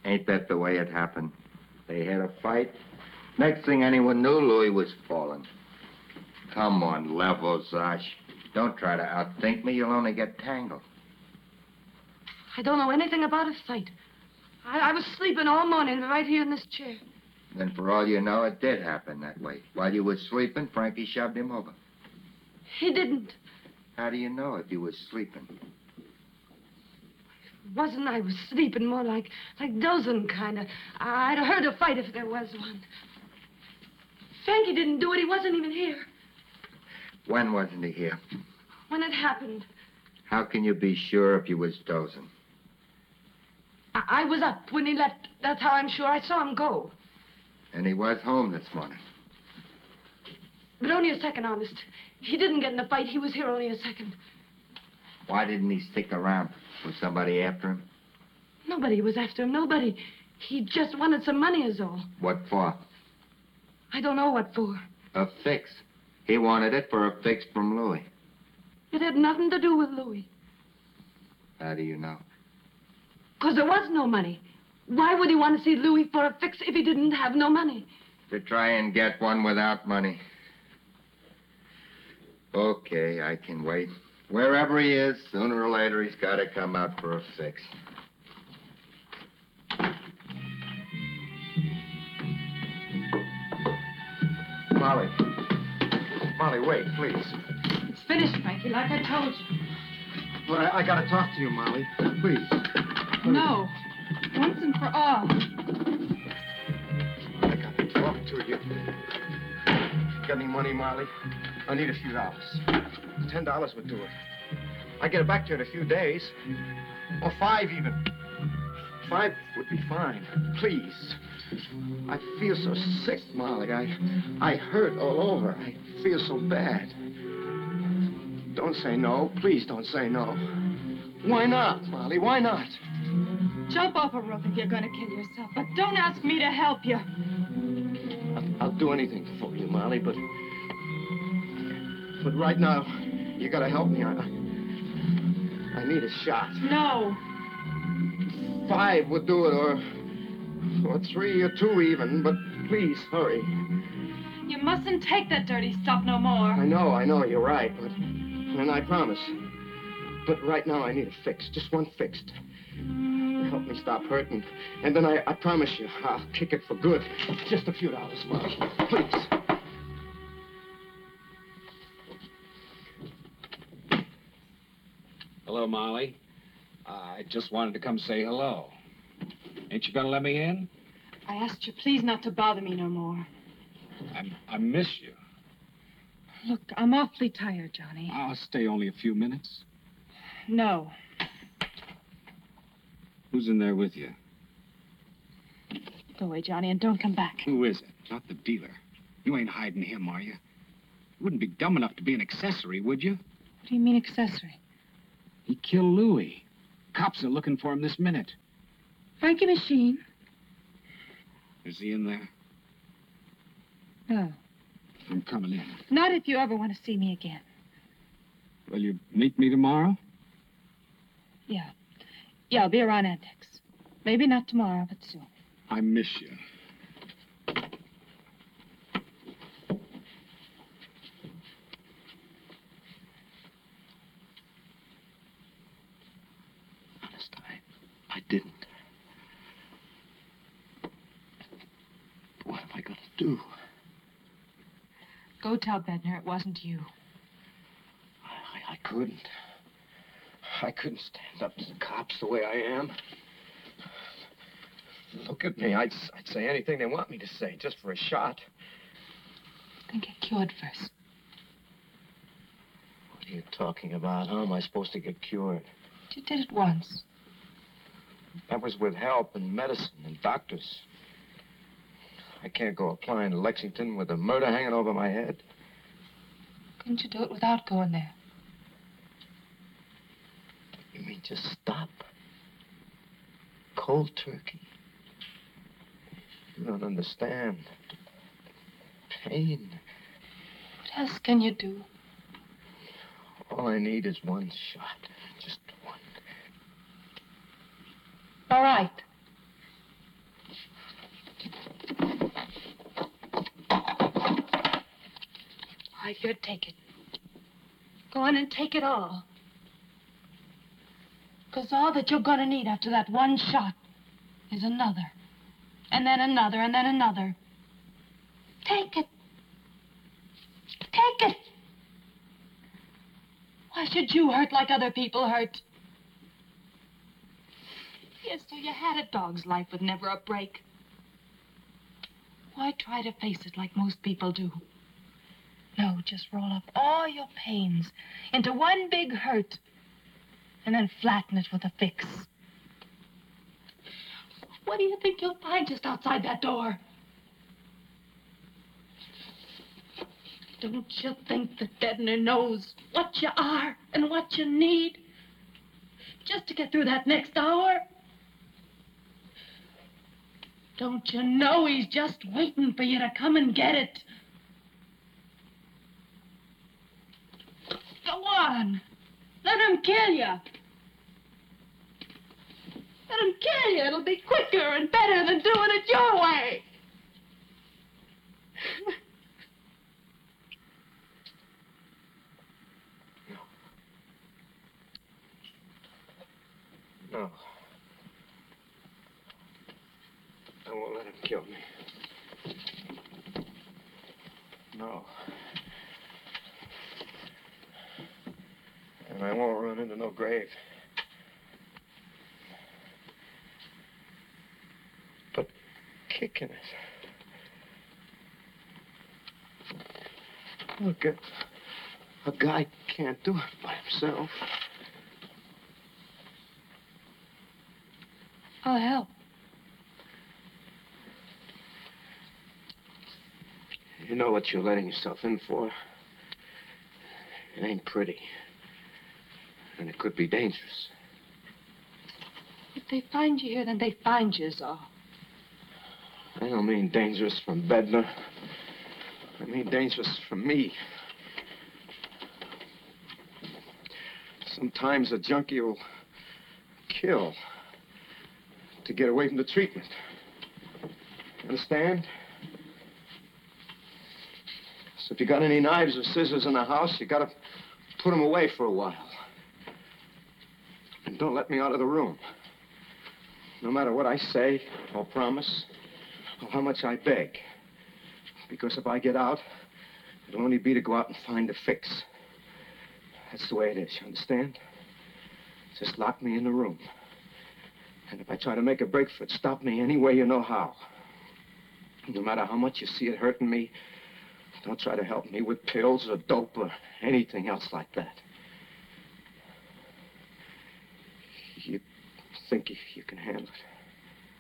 Ain't that the way it happened? They had a fight. Next thing anyone knew, Louis was falling. Come on, level, Zosh. Don't try to outthink me. You'll only get tangled. I don't know anything about a fight. I was sleeping all morning right here in this chair. Then for all you know, it did happen that way. While you were sleeping, Frankie shoved him over. He didn't. How do you know if you was sleeping? Wasn't I was sleeping more like dozing, kind of. I'd have heard a fight if there was one. Frankie didn't do it. He wasn't even here. When wasn't he here? When it happened. How can you be sure if you was dozing? I was up when he left. That's how I'm sure. I saw him go. And he was home this morning. But only a second, honest. He didn't get in a fight. He was here only a second. Why didn't he stick around? Was somebody after him? Nobody was after him. Nobody. He just wanted some money is all. What for? I don't know what for. A fix. He wanted it for a fix from Louis. It had nothing to do with Louis. How do you know? Because there was no money. Why would he want to see Louis for a fix if he didn't have no money? To try and get one without money. Okay, I can wait. Wherever he is, sooner or later, he's got to come out for a fix. Molly. Molly, wait, please. It's finished, Frankie, like I told you. But I got to talk to you, Molly. Please. No. Once and for all. I got to talk to you. Got any money, Molly? I need a few dollars. $10 would do it. I get it back to you in a few days. Or $5 even. $5 would be fine. Please. I feel so sick, Molly. I hurt all over. I feel so bad. Don't say no. Please don't say no. Why not, Molly? Why not? Jump off a roof if you're going to kill yourself, but don't ask me to help you. I'll do anything for you, Molly, but right now, you got to help me. I need a shot. No. $5 would do it, or $3 or $2 even, but please, hurry. You mustn't take that dirty stuff no more. I know, you're right, and I promise. But right now, I need a fix, just one fix to help me stop hurting. And then I promise you, I'll kick it for good. Just a few dollars, Molly, please. Hello, Molly. I just wanted to come say hello. Ain't you gonna let me in? I asked you please not to bother me no more. I miss you. Look, I'm awfully tired, Johnny. I'll stay only a few minutes. No. Who's in there with you? Go away, Johnny, and don't come back. Who is it? Not the dealer. You ain't hiding him, are you? You wouldn't be dumb enough to be an accessory, would you? What do you mean, accessory? He killed Louis. Cops are looking for him this minute. Frankie Machine? Is he in there? No. I'm coming in. Not if you ever want to see me again. Will you meet me tomorrow? Yeah. Yeah, I'll be around Annex. Maybe not tomorrow, but soon. I miss you. Honest, I didn't. What am I going to do? Go tell Bednar it wasn't you. I couldn't. I couldn't stand up to the cops the way I am. Look at me. I'd say anything they want me to say, just for a shot. Then get cured first. What are you talking about? How am I supposed to get cured? You did it once. That was with help and medicine and doctors. I can't go applying to Lexington with a murder hanging over my head. Couldn't you do it without going there? You mean just stop? Cold turkey? You don't understand. Pain. What else can you do? All I need is one shot. Just one. All right. right, you take it. Go on and take it all. Because all that you're going to need after that one shot is another. And then another, and then another. Take it. Take it. Why should you hurt like other people hurt? Yes, so you had a dog's life with never a break. Why try to face it like most people do? No, just roll up all your pains into one big hurt and then flatten it with a fix. What do you think you'll find just outside that door? Don't you think that Dedner knows what you are and what you need just to get through that next hour? Don't you know he's just waiting for you to come and get it? Go on. Let him kill you. Let him kill you. It'll be quicker and better than doing it your way. No. I won't let him kill me. No. And I won't run into no grave. But kicking it. Look, a guy can't do it by himself. I'll help. You know what you're letting yourself in for. It ain't pretty. And it could be dangerous. If they find you here, then they find you, is all. I don't mean dangerous from Bednar. I mean dangerous from me. Sometimes a junkie will kill to get away from the treatment. Understand? So if you got any knives or scissors in the house, you gotta put them away for a while. And don't let me out of the room. No matter what I say or promise or how much I beg. Because if I get out, it'll only be to go out and find a fix. That's the way it is, you understand? Just lock me in the room. And if I try to make a break for it, stop me any way you know how. No matter how much you see it hurting me, don't try to help me with pills or dope or anything else like that. You think you can handle it?